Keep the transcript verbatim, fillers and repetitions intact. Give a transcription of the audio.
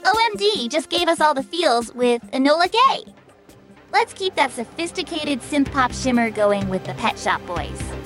O M D just gave us all the feels with Enola Gay. Let's keep that sophisticated synth-pop shimmer going with the Pet Shop Boys.